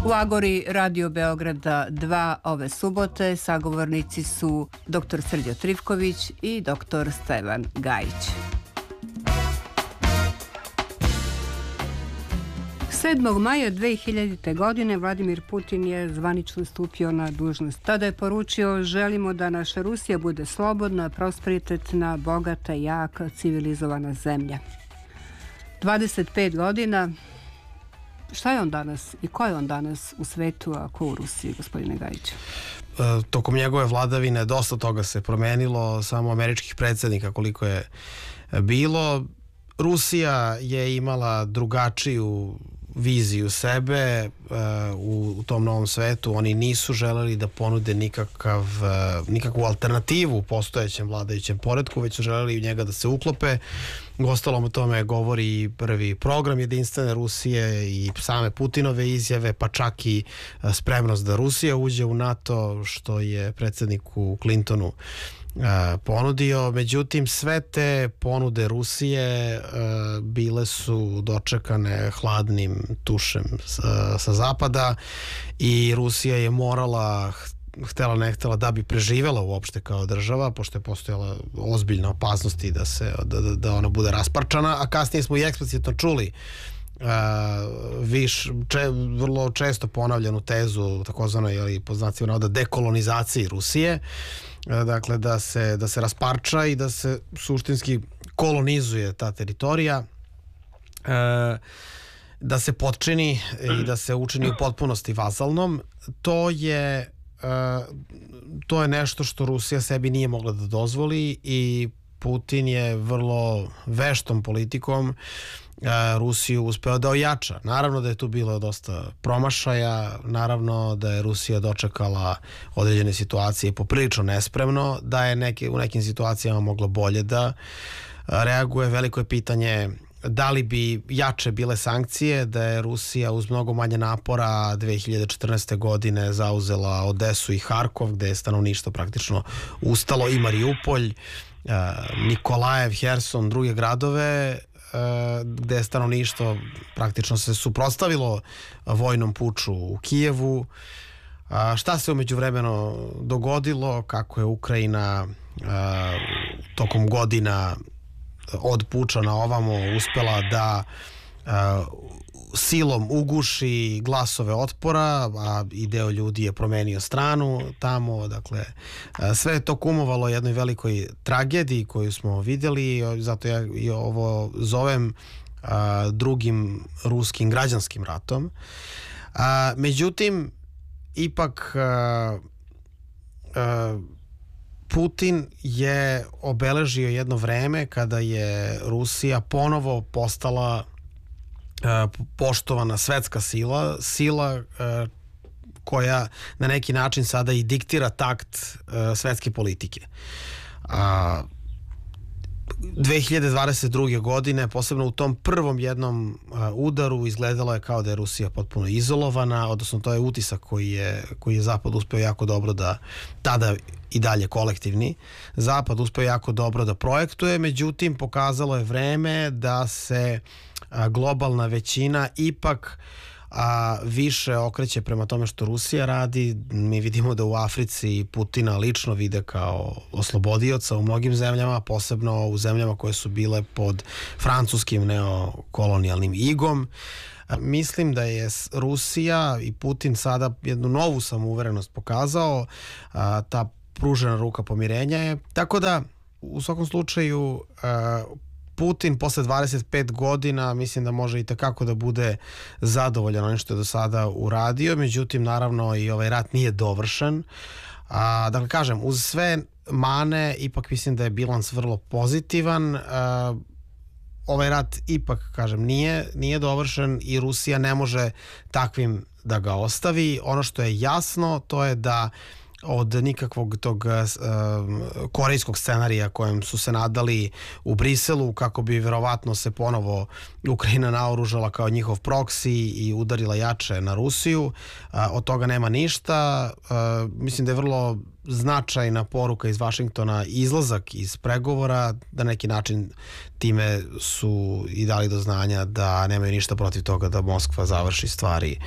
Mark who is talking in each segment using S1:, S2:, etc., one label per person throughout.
S1: U Agori Radio Beograda 2 ove subote sagovornici su dr. Srđan Trivković i dr. Stevan Gajić. 7. maja 2000. godine Vladimir Putin je zvanično stupio na dužnost. Tada je poručio: želimo da naša Rusija bude slobodna, prosperitetna, bogata, jaka, civilizovana zemlja. 25 godina. Šta je on danas i ko je on danas u svetu, a ko u Rusiji, gospodine Gajiću?
S2: Tokom njegove vladavine dosta toga se promenilo, samo američkih predsjednika koliko je bilo. Rusija je imala drugačiju viziju sebe u tom novom svetu. Oni nisu želeli da ponude nikakvu alternativu postojećem vladajućem poretku, već su želeli u njega da se uklope. Uostalom o tome govori i prvi program Jedinstvene Rusije i same Putinove izjave, pa čak i spremnost da Rusija uđe u NATO, što je predsjedniku Clintonu ponudio. Međutim, sve te ponude Rusije bile su dočekane hladnim tušem sa zapada i Rusija je morala, htela ne htela, da bi preživela uopšte kao država, pošto je postojala ozbiljna opasnosti da ona bude rasparčana, a kasnije smo i eksplicitno čuli vrlo često ponavljanu tezu takozvanoj, po znacima navoda, dekolonizaciji Rusije, dakle da se rasparča i da se suštinski kolonizuje ta teritorija, da se potčini i da se učini u potpunosti vazalnom. To je nešto što Rusija sebi nije mogla da dozvoli i Putin je vrlo veštom politikom Rusiju uspeo da ojača. Naravno da je tu bilo dosta promašaja, naravno da je Rusija dočekala određene situacije poprilično nespremno, da je u nekim situacijama moglo bolje da reaguje. Veliko je pitanje da li bi jače bile sankcije da je Rusija uz mnogo manje napora 2014. godine zauzela Odesu i Harkov, gde je stanovništvo praktično ustalo, i Mariupolj, Nikolajev, Herson, druge gradove gde je stanovništvo praktično se suprotstavilo vojnom puču u Kijevu. Šta se umeđu vremenu dogodilo, kako je Ukrajina tokom godina od puča na ovamo uspela da silom uguši glasove otpora, a i deo ljudi je promenio stranu tamo. Dakle, sve je to kumovalo jednoj velikoj tragediji koju smo vidjeli, zato ja i ovo zovem drugim ruskim građanskim ratom. Međutim, ipak Putin je obeležio jedno vreme kada je Rusija ponovo postala poštovana svetska sila koja na neki način sada i diktira takt svetske politike. 2022. godine, posebno u tom prvom jednom udaru, izgledalo je kao da je Rusija potpuno izolovana, odnosno to je utisak koji je Zapad uspeo jako dobro da tada i dalje kolektivni Zapad uspeo jako dobro da projektuje. Međutim, pokazalo je vreme da se globalna većina ipak više okreće prema tome što Rusija radi. Mi vidimo da u Africi Putina lično vide kao oslobodioca u mnogim zemljama, posebno u zemljama koje su bile pod francuskim neokolonijalnim igom. Mislim da je Rusija i Putin sada jednu novu samouverenost pokazao, ta pružena ruka pomirenja je. Tako da, u svakom slučaju, Putin posle 25 godina mislim da može i tekako da bude zadovoljan onim što je do sada uradio. Međutim, naravno, i ovaj rat nije dovršen. Dakle, kažem, uz sve mane, ipak mislim da je bilans vrlo pozitivan. Ovaj rat ipak, kažem, nije dovršen i Rusija ne može takvim da ga ostavi. Ono što je jasno, to je da od nikakvog tog korejskog scenarija kojem su se nadali u Briselu, kako bi verovatno se ponovo Ukrajina naoružala kao njihov proksi i udarila jače na Rusiju, od toga nema ništa. Mislim da je vrlo značajna poruka iz Vašingtona izlazak iz pregovora, da na neki način time su i dali do znanja da nemaju ništa protiv toga da Moskva završi stvari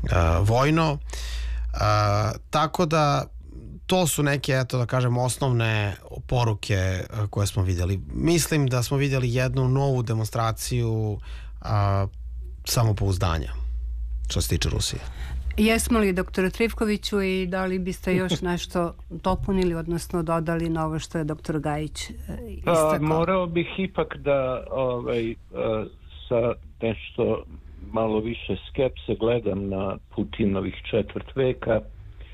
S2: vojno. Tako da to su neke, eto da kažem, osnovne poruke koje smo vidjeli. Mislim da smo vidjeli jednu novu demonstraciju samopouzdanja što se tiče Rusije.
S1: Jesmo li, doktore Trifkoviću, i da li biste još nešto dopunili, odnosno dodali na ovo što je doktor Gajić istakao?
S3: Morao bih ipak da sa nešto malo više skepse gledam na Putinovih četvrt veka.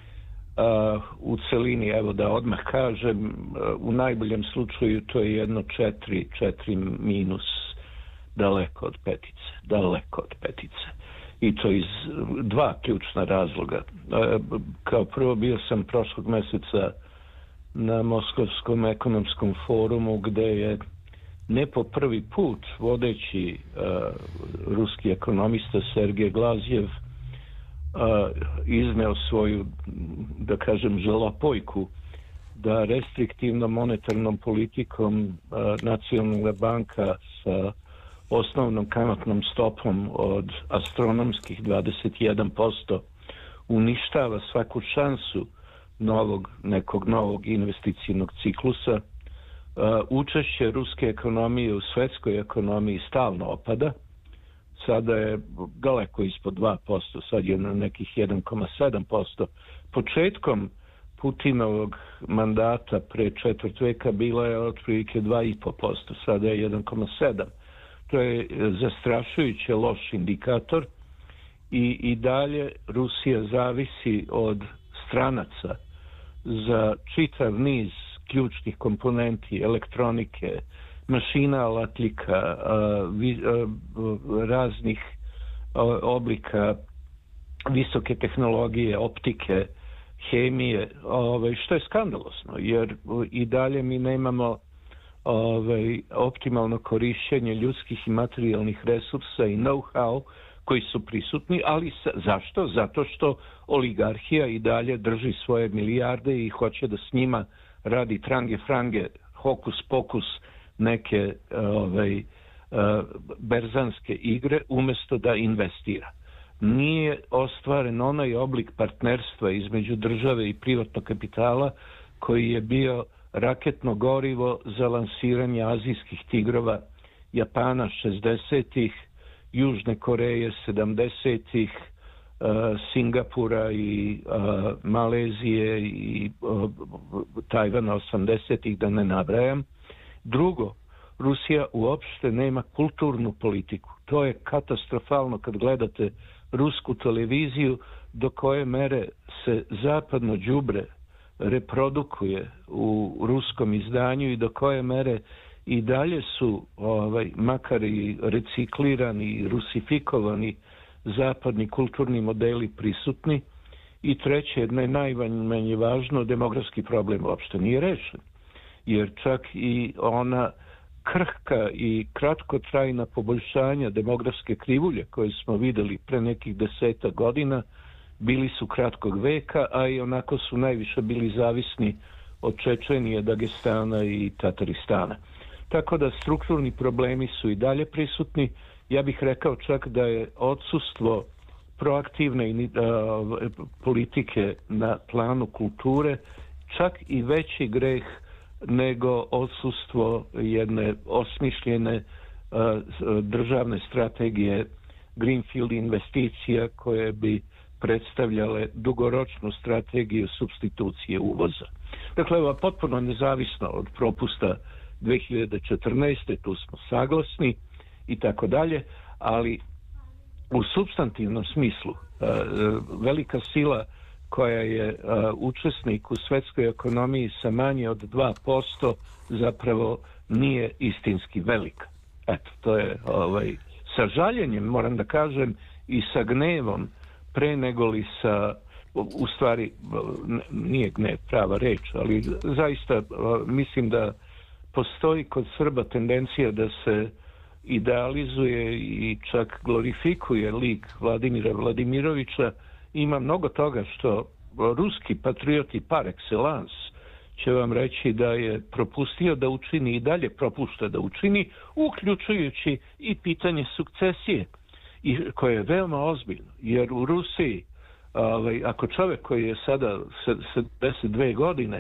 S3: U celini, evo da odmah kažem, u najboljem slučaju to je jedno 4 minus daleko od petice. I to iz dva ključna razloga. Kao prvo, bio sam prošlog mjeseca na Moskovskom ekonomskom forumu gdje je ne po prvi put vodeći ruski ekonomista Sergej Glazjev izneo svoju, da kažem, žalopojku da restriktivnom monetarnom politikom Nacionalna banka sa osnovnom kamatnom stopom od astronomskih 21% uništava svaku šansu nekog novog investicijnog ciklusa. Učešće ruske ekonomije u svjetskoj ekonomiji stalno opada. Sada je daleko ispod 2%, sad je na nekih 1,7%. Početkom Putinovog mandata pre četvrt veka bila je otprilike 2,5%, sada je 1,7%. To je zastrašujuće loš indikator i dalje Rusija zavisi od stranaca za čitav niz ključnih komponenti, elektronike, mašina, alatljika, raznih oblika visoke tehnologije, optike, hemije, što je skandalosno, jer i dalje mi nemamo optimalno korištenje ljudskih i materijalnih resursa i know-how koji su prisutni, ali zašto? Zato što oligarhija i dalje drži svoje milijarde i hoće da s njima radi trange frange, hokus pokus, neke berzanske igre umjesto da investira. Nije ostvaren onaj oblik partnerstva između države i privatnog kapitala koji je bio raketno gorivo za lansiranje azijskih tigrova, Japana 60-ih, Južne Koreje 70-ih, Singapura i Malezije i Tajvana 80-ih, da ne nabrajam. Drugo, Rusija uopšte nema kulturnu politiku. To je katastrofalno kad gledate rusku televiziju, do koje mere se zapadno đubre reprodukuje u ruskom izdanju i do koje mere i dalje su makar i reciklirani i rusifikovani zapadni kulturni modeli prisutni. I treće, jedno je najmanje važno, demografski problem uopšte nije rešen. Jer čak i ona krhka i kratkotrajna poboljšanja demografske krivulje koje smo videli pre nekih 10 godina bili su kratkog veka, a i onako su najviše bili zavisni od Čečenije, Dagestana i Tataristana. Tako da strukturni problemi su i dalje prisutni. Ja bih rekao čak da je odsustvo proaktivne politike na planu kulture čak i veći greh nego odsustvo jedne osmišljene državne strategije greenfield investicija koje bi predstavljale dugoročnu strategiju supstitucije uvoza. Dakle, ovo je potpuno nezavisno od propusta 2014. Tu smo saglasni i tako dalje, ali u supstantivnom smislu velika sila koja je učesnik u svjetskoj ekonomiji sa manje od 2% zapravo nije istinski velika. Eto, to je sa žaljenjem, moram da kažem, i sa gnevom pre nego li sa, u stvari nije gnev prava reč, ali zaista mislim da postoji kod Srba tendencija da se idealizuje i čak glorifikuje lik Vladimira Vladimirovića. Ima mnogo toga što ruski patrioti par excellence će vam reći da je propustio da učini i dalje propušta da učini, uključujući i pitanje sukcesije. i koje je veoma ozbiljno, jer u Rusiji ako čovjek koji je sada 72 godine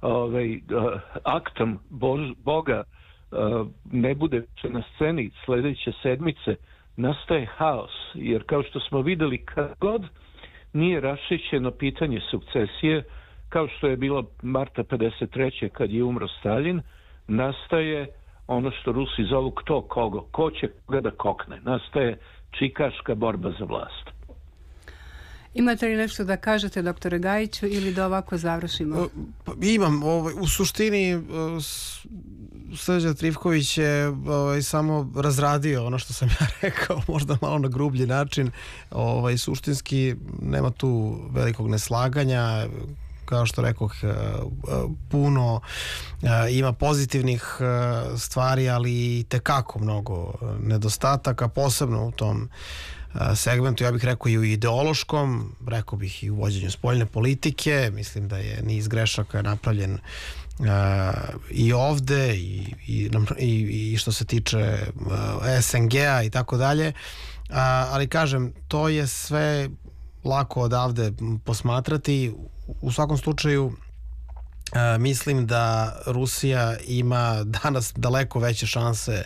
S3: aktom Boga ne bude na sceni sljedeće sedmice, nastaje haos, jer kao što smo vidjeli, kad god nije raščišćeno pitanje sukcesije, kao što je bilo marta 53. kad je umro Stalin, nastaje ono što Rusi zovu kto kogo, ko će koga da kokne. Nastaje čikaška borba za vlast.
S1: Imate li nešto da kažete, doktore Gajiću, ili da ovako završimo?
S2: Imam. U suštini Srđan Trifković je samo razradio ono što sam ja rekao, možda malo na grublji način. Suštinski nema tu velikog neslaganja. Kao što rekoh, puno ima pozitivnih stvari, ali tekako mnogo nedostataka, posebno u tom segmentu, ja bih rekao i u ideološkom, rekao bih i u vođenju spoljne politike. Mislim da je niz grešaka napravljen i ovde i što se tiče SNG-a i tako dalje, ali kažem, to je sve lako odavde posmatrati. U svakom slučaju mislim da Rusija ima danas daleko veće šanse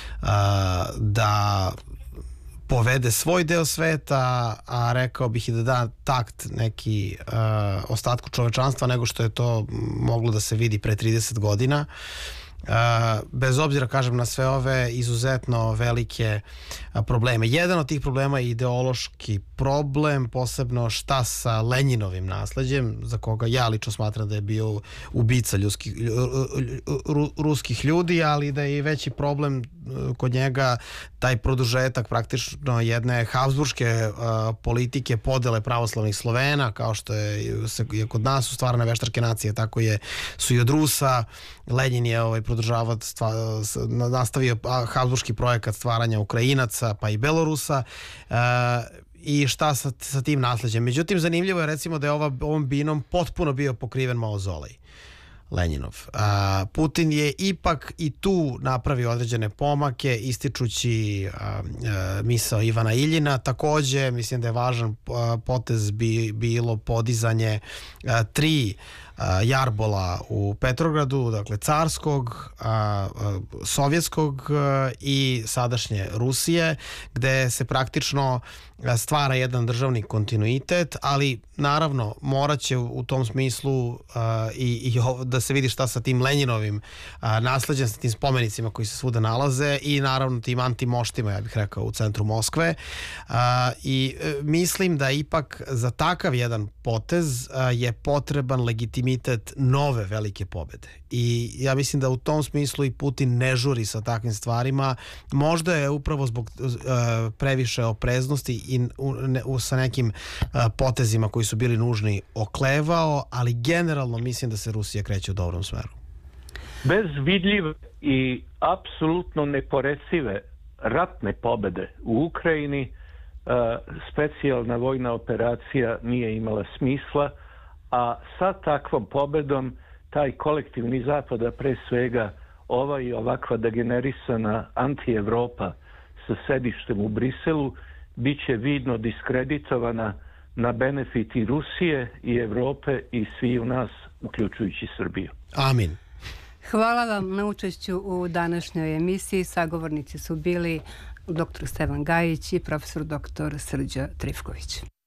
S2: da povede svoj deo sveta, a rekao bih i da da takt neki ostatku čovečanstva nego što je to moglo da se vidi pre 30 godina. Bez obzira, kažem, na sve ove izuzetno velike probleme. Jedan od tih problema je ideološki problem, posebno šta sa Lenjinovim nasleđem, za koga ja lično smatram da je bio ubica ruskih ljudi, ali da je i veći problem kod njega taj produžetak praktično jedne habsburške politike podele pravoslavnih Slovena, kao što je kod nas su stvarane veštačke nacije, tako su i od Rusa. Lenjin je nastavio habsburški projekat stvaranja Ukrajinaca pa i Belorusa i šta sa tim nasleđem. Međutim, zanimljivo je recimo da je ovom binom potpuno bio pokriven mauzolej Lenjinov. Putin je ipak i tu napravio određene pomake ističući misao Ivana Iljina. Takođe, mislim da je važan potez bilo podizanje 3 jarbola u Petrogradu, dakle carskog, sovjetskog i sadašnje Rusije, gde se praktično stvara jedan državni kontinuitet, ali naravno morat će u tom smislu i da se vidi šta sa tim Lenjinovim nasleđem, sa tim spomenicima koji se svuda nalaze i naravno tim antimoštima, ja bih rekao, u centru Moskve. I mislim da ipak za takav jedan potez je potreban legitimitet nove velike pobede. I ja mislim da u tom smislu i Putin ne žuri sa takvim stvarima. Možda je upravo zbog previše opreznosti i sa nekim potezima koji su bili nužni oklevao, ali generalno mislim da se Rusija kreće u dobrom smeru.
S3: Bez vidljive i apsolutno neporecive ratne pobede u Ukrajini specijalna vojna operacija nije imala smisla, a sa takvom pobedom taj kolektivni zapad, a pre svega ova i ovakva degenerisana anti-Evropa sa sedištem u Briselu, bit će vidno diskreditovana na benefit i Rusije i Evrope i svi u nas, uključujući Srbiju.
S2: Amin.
S1: Hvala vam na učešću u današnjoj emisiji. Sagovornici su bili dr. Stevan Gajić i profesor dr. Srđan Trifković.